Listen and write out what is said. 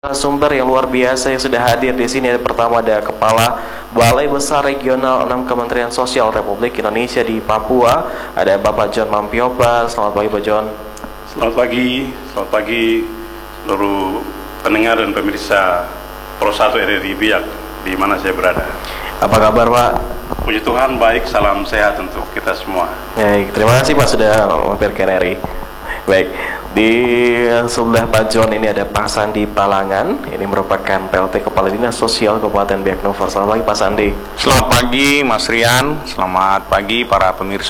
Sumber yang luar biasa yang sudah hadir di sini. Pertama ada Kepala Balai Besar Regional 6 Kementerian Sosial Republik Indonesia di Papua, ada Bapak John Mampioba. Selamat pagi Pak John. Selamat pagi seluruh pendengar dan pemirsa Pro 1 RRI Biak di mana saya berada. Apa kabar Pak? Puji Tuhan baik, salam sehat untuk kita semua. Baik, terima kasih Pak sudah mampir ke RRI. Baik, di sebelah Pak John ini ada Pak Sandi Palangan. Ini merupakan PLT Kepala Dinas Sosial Kabupaten Biak Numfor. Selamat pagi Pak Sandi. Selamat pagi Mas Rian, selamat pagi para pemirsa